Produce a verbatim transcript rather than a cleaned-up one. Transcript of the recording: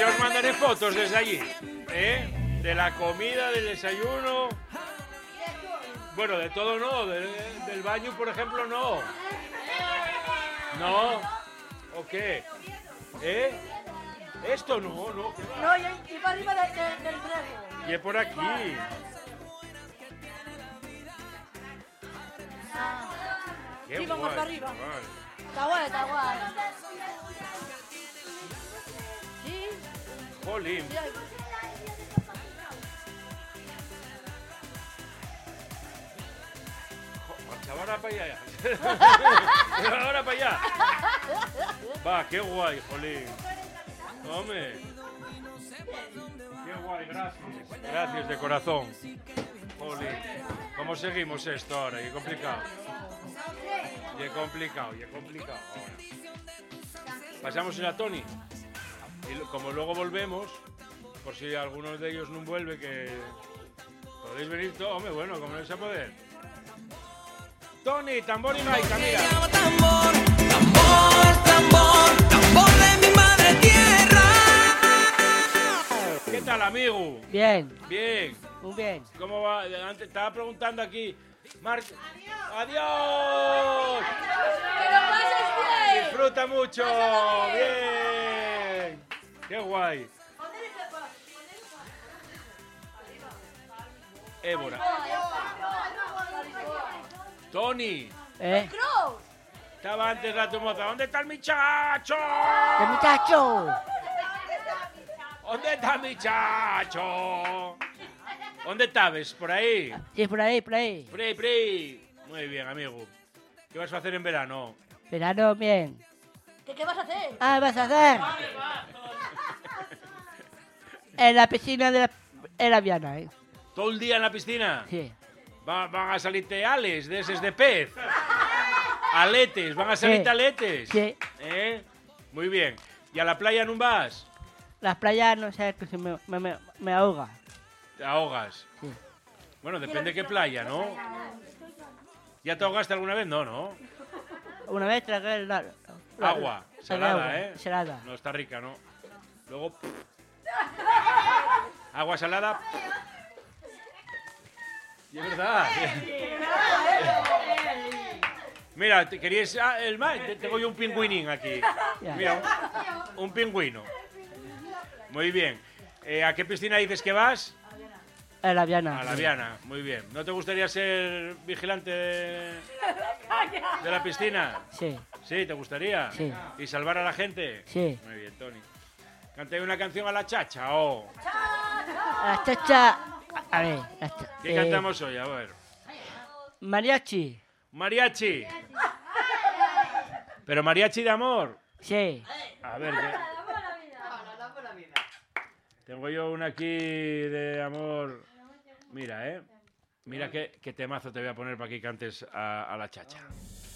yo os mandaré fotos desde allí, ¿eh? De la comida, del desayuno. Bueno, de todo no, de, del baño, por ejemplo, no. ¿No? ¿O qué? ¿Eh? Esto no, no. No, y, y para arriba de, de, del brego. Y es por aquí. Ah. Qué Sí, vamos guay, para arriba. chaval. Está guay, está guay. Sí. Jolín. Sí, hay- Jo, ahora para allá. Ahora para allá. Va, qué guay, jolín. Hombre. Qué guay, gracias. Gracias de corazón. Jolín. ¿Cómo seguimos esto ahora? Y es complicado. Y es complicado, y es complicado ahora. Pasamos a Tony. Y lo- como luego volvemos, por si alguno de ellos no vuelve, que podéis venir todos. Hombre, bueno, como no vais a poder. Tony, tambor y maica, mira. Tambor, tambor, tambor, tambor de mi madre tierra. ¿Qué tal, amigo? Bien, Bien. muy bien. ¿Cómo va? Antes estaba preguntando aquí. Mar... ¡Adiós! ¡Que lo pases bien! Disfruta mucho. Bien. Qué guay. Évora. Tony. ¿Eh? ¡Cross! Estaba antes la tu moza. ¿Dónde está el muchacho? ¡El muchacho! ¿Dónde está el muchacho? ¿Dónde estabas? ¿Por ahí? Sí, por ahí, por ahí. Por ahí, por ahí. Muy bien, amigo. ¿Qué vas a hacer en verano? Verano, bien. ¿Qué, ¿Qué vas a hacer? Ah, ¿vas a hacer? En la piscina de la, en la Viana, ¿eh? ¿Todo el día en la piscina? Sí. Va- ¿Van a salirte ales de esos de pez? ¿Aletes? ¿Van a salirte Sí. aletes? Sí. ¿Eh? Muy bien. ¿Y a la playa no vas? Las playas, no sé, que se me, me, me, me ahoga. Te ahogas. Sí. Bueno, depende de qué playa, ¿no? ¿Ya te ahogaste alguna vez? No, ¿no? Una vez tragué la, la- Agua. la- Salada, agua, ¿eh? Salada. No está rica, ¿no? Luego... Agua salada... Y es verdad. Mira, ¿te querías ah, el mar? Te- Tengo yo un pingüinín aquí. Ya. Mira, un, un pingüino. Muy bien. Eh, ¿A qué piscina dices que vas? En la Viana. A la Viana. Muy bien. ¿No te gustaría ser vigilante de, de la piscina? Sí, Sí, ¿te gustaría? Sí. ¿Y salvar a la gente? sí. Muy bien, Tony. Cante una canción a la chacha, oh. La chacha... A ver, la cha- ¿Qué eh, cantamos hoy? A ver. Mariachi. Mariachi. ¿Pero mariachi de amor? Sí. A ver, ¿qué? Tengo yo una aquí de amor. Mira, ¿eh? Mira qué, qué temazo te voy a poner para que cantes a, a la chacha.